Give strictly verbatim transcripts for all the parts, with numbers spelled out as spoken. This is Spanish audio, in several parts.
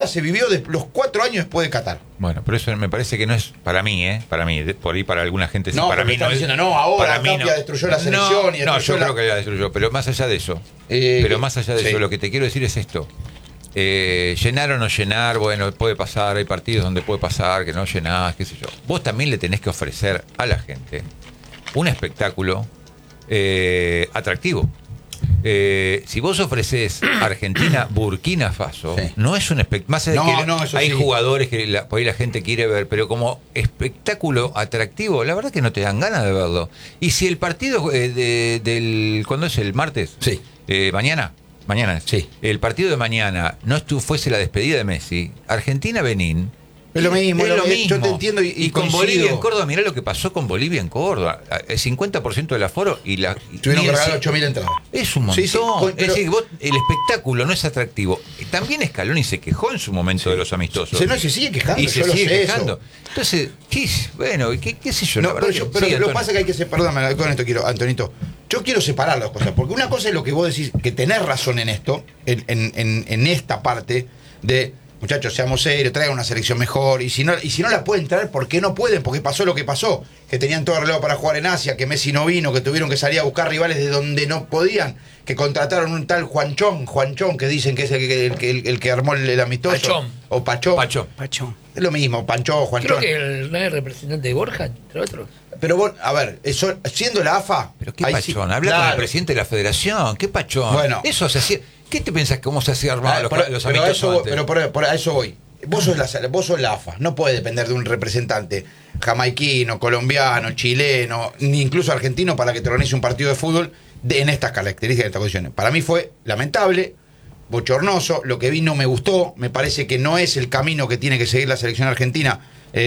se vivió de los cuatro años después de Qatar. Bueno, pero eso me parece que no es para mí, ¿eh? Para mí, de- por ahí para alguna gente sí, No, para porque mí no están es. diciendo, no, ahora para mí Tapia no. destruyó la No, selección y No, destruyó yo la- creo que la destruyó, pero más allá de eso. Eh, pero más allá de sí. eso, lo que te quiero decir es esto. Eh, llenar o no llenar, bueno, puede pasar, hay partidos donde puede pasar, que no llenás, qué sé yo. Vos también le tenés que ofrecer a la gente un espectáculo eh, atractivo. Eh, si vos ofreces Argentina, Burkina Faso, Sí. no es un espectáculo. Más allá de No, que no, eso hay sí. jugadores que la, por ahí la gente quiere ver, pero como espectáculo atractivo, la verdad que no te dan ganas de verlo. Y si el partido eh, de- del. ¿Cuándo es? ¿El martes? Sí. Eh, ¿Mañana? Mañana es. Sí. El partido de mañana no estu- fuese la despedida de Messi, Argentina-Benín. Es lo mismo, es lo lo mismo. mismo. Yo te entiendo y- y con coincido. Bolivia en Córdoba, mirá lo que pasó con Bolivia en Córdoba. El cincuenta por ciento del aforo y la. Tuvieron y que el regalar ci- ocho mil entradas. Es un montón. Sí, sí, con- es pero- decir, vos- el espectáculo no es atractivo. También Scaloni se quejó en su momento de los amistosos. Se, no, se sigue quejando, y yo se lo sigue sé quejando. eso. Entonces, ¿qué, es? bueno, ¿qué, qué sé yo? No, la pero, verdad yo, que- pero sí, lo que Antonio. pasa es que hay que separar, perdóname, con esto quiero, Antonito, yo quiero separar las cosas, porque una cosa es lo que vos decís, que tenés razón en esto, en, en, en, en esta parte de, muchachos, seamos serios, traigan una selección mejor, y si no y si no la pueden traer, ¿por qué no pueden? Porque pasó lo que pasó, que tenían todo arreglado para jugar en Asia, que Messi no vino, que tuvieron que salir a buscar rivales de donde no podían, que contrataron un tal Juanchón, Juanchón, que dicen que es el que, el, que- el- el que armó el, el amistoso. Pachón. O Pachón. Pacho. Pacho. Es lo mismo, Pancho, Juanchón. Creo que el, no es representante de Borja, entre otros. Pero vos, a ver, eso, siendo la A F A. Pero qué ahí pachón, sí, habla con claro. el presidente de la federación, qué pachón. Bueno. Eso se hacía. ¿Qué te pensás cómo se hacía armado Ah, los, por- los pero a amistosos eso, voy- antes? pero por, por a eso voy. Vos sos, la, vos sos la A F A, no puede depender de un representante jamaiquino, colombiano, chileno, ni incluso argentino para que te organice un partido de fútbol de, en estas características, en estas condiciones. Para mí fue lamentable, bochornoso, lo que vi no me gustó, me parece que no es el camino que tiene que seguir la selección argentina,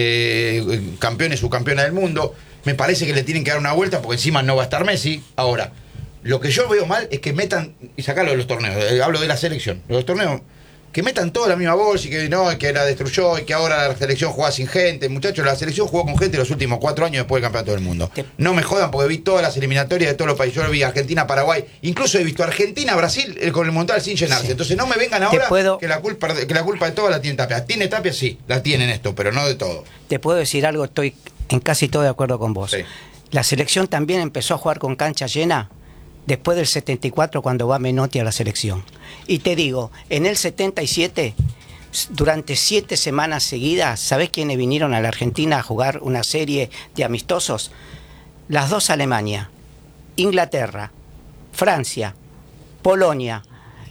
eh, campeona y subcampeona del mundo, me parece que le tienen que dar una vuelta porque encima no va a estar Messi. Ahora, lo que yo veo mal es que metan, y sacarlo de los torneos, eh, hablo de la selección, de los torneos, que metan toda la misma bolsa y que no, que la destruyó y que ahora la selección juega sin gente. Muchachos, la selección jugó con gente los últimos cuatro años después del campeonato del mundo. Te- No me jodan porque vi todas las eliminatorias de todos los países. Yo vi Argentina, Paraguay, incluso he visto Argentina, Brasil eh, con el Mundial sin llenarse. Sí. Entonces no me vengan ahora puedo- que la culpa que la culpa de todo la tiene Tapia. ¿Tiene Tapia? Sí, la tienen esto, pero no de todo. Te puedo decir algo, estoy en casi todo de acuerdo con vos. Sí. La selección también empezó a jugar con cancha llena después del setenta y cuatro, cuando va Menotti a la selección. Y te digo, en el setenta y siete, s- durante siete semanas seguidas, ¿sabés quiénes vinieron a la Argentina a jugar una serie de amistosos? Las dos Alemania, Inglaterra, Francia, Polonia,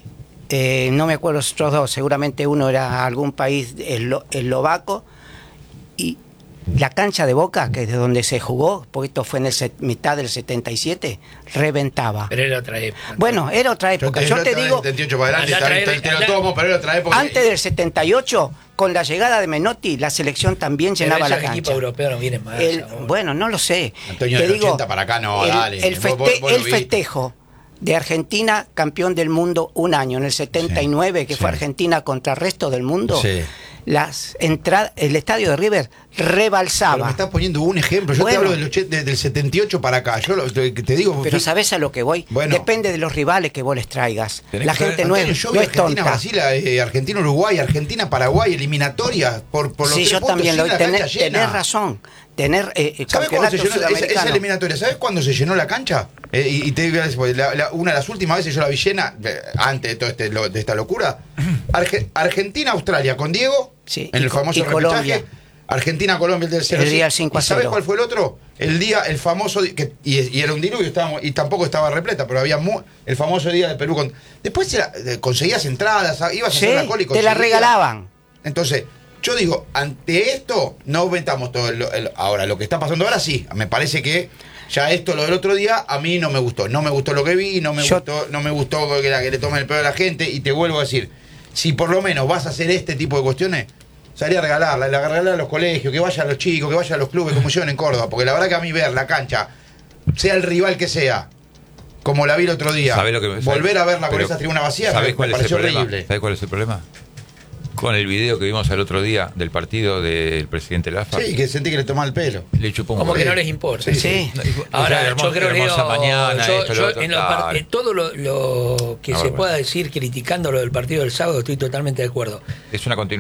eh, no me acuerdo los otros dos, seguramente uno era algún país eslo- eslovaco, y la cancha de Boca, que es de donde se jugó, porque esto fue en el set- mitad del setenta y siete, reventaba. Pero era otra época. Bueno, era otra época. Yo, te digo, setenta y ocho para adelante, Andá a te- traer- te, te lo andá- tomo, pero era otra época. antes del setenta y ocho, con la llegada de Menotti, la selección también Pero llenaba la esos equipos cancha. europeos no vienen más. El- ahora. bueno, no lo sé. Antonio, Te del digo, ochenta para acá no, el, dale. el Vos- feste- vos- vos lo el viste. festejo de Argentina, campeón del mundo un año, en el setenta y nueve, que sí. fue Argentina contra el resto del mundo. Sí. Las entradas, el estadio de River rebalsaba. Pero me estás poniendo un ejemplo. Yo Bueno. te hablo del, ochenta de- del setenta y ocho para acá. Yo lo- te, te digo. Pero ¿sabés a lo que voy? Bueno. Depende de los rivales que vos les traigas. Tenés La que gente saber, no Antonio, es, yo no vi es tonta. Argentina-Brasil, eh, Argentina-Uruguay, Argentina-Paraguay, eliminatoria por, por los Sí, tres yo puntos también sin lo la tenés, cancha llena. tenés razón. Tener eh, el ¿Sabes cuándo campeonato se llenó esa, esa sudamericano. eliminatoria? ¿Sabes cuándo se llenó la cancha? Eh, y, y te digo, pues, la- la- una de las últimas veces yo la vi llena, eh, antes de, todo este, lo- de esta locura. Arge- Argentina-Australia con Diego, Sí, en y el co- famoso y repechaje. Colombia. Argentina-Colombia el del cero. El día del cinco a ¿Y sabes cero. cuál fue el otro? El día, el famoso, di- que, y, y era un diluvio, estábamos, y tampoco estaba repleta, pero había mu- el famoso día de Perú. Con, después era- eh, conseguías entradas, ibas a Sí, hacer la cola y te la conseguías. regalaban. Entonces, yo digo, ante esto, no aumentamos todo el, el- ahora, lo que está pasando ahora sí, me parece que ya esto, lo del otro día, a mí no me gustó. No me gustó lo que vi, no me Yo- gustó, no me gustó que, la, que le tomen el pedo a la gente, y te vuelvo a decir, si por lo menos vas a hacer este tipo de cuestiones, salí a regalarla, la regalar a los colegios, que vayan los chicos, que vayan a los clubes, como hicieron en Córdoba, porque la verdad que a mí ver la cancha, sea el rival que sea, como la vi el otro día, ¿Sabés lo que- volver a verla con pero esa tribuna vacía, ¿sabés me, cuál me es el pareció problema? horrible. ¿Sabés cuál es el problema? Con el video que vimos el otro día del partido del presidente Lafa, Sí, que sentí que le tomaba el pelo. le chupó un Como que huevo. no les importa. Sí, Sí. Ahora, Hermosa- yo creo que hermosa digo, mañana, yo- esto, lo yo otro, en lo tal. par- en todo lo, lo que Ah, se bueno. pueda decir criticando lo del partido del sábado estoy totalmente de acuerdo. Es una continuidad.